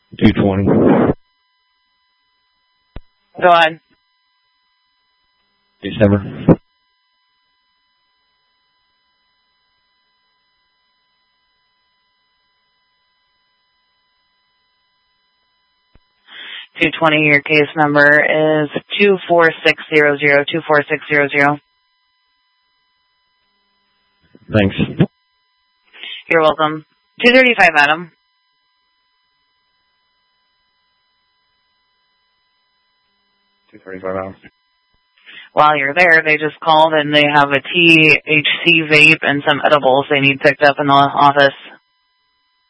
220. Go ahead. December. $220. Your case number is 24600. 24600. Thanks. You're welcome. 235, madam. $235. While you're there, they just called and they have a THC vape and some edibles they need picked up in the office.